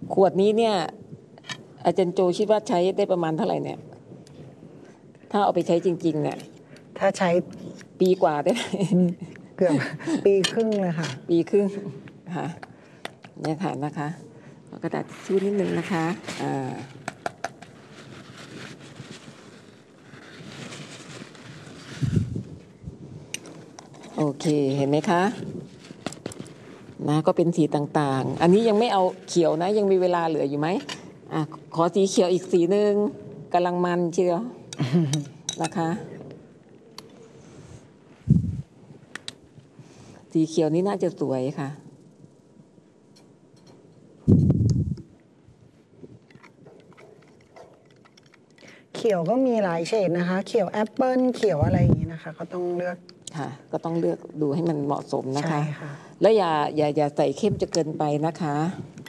ขวดนี้เนี่ยอาจารย์โจคิดว่าใช้ได้ประมาณเท่าไหร่เนี่ยถ้าเอาไปใช้จริงๆเนี่ยถ้าใช้ปีกว่าได้เกือบปีครึ่งเลยค่ะปีครึ่งค่ะเนี่ยค่ะนะคะกระดาษทิชชู่นิดนึงนะคะโอเคเห็นไหมคะนะก็เป็นสีต่างๆอันนี้ยังไม่เอาเขียวนะยังมีเวลาเหลืออยู่ไหมขอสีเขียวอีกสีหนึ่งกำลังมันเชียวนะคะสีเขียวนี้น่าจะสวยค่ะเขียวก็มีหลายเฉดนะคะเขียวแอปเปิลเขียวอะไรอย่างนี้นะคะก็ต้องเลือกค่ะก็ต้องเลือกดูให้มันเหมาะสมนะคะใช่ค่ะแล้วอย่าใส่เข้มจะเกินไปนะคะ